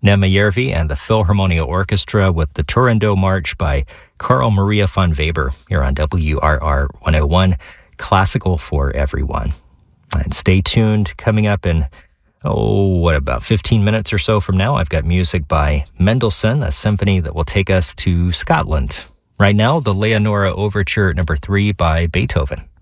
Nemajärvi and the Philharmonia Orchestra with the Turandot March by Carl Maria von Weber here on WRR 101, Classical for Everyone. And stay tuned. Coming up in, about 15 minutes or so from now, I've got music by Mendelssohn, a symphony that will take us to Scotland. Right now, the Leonora Overture No. 3 by Beethoven.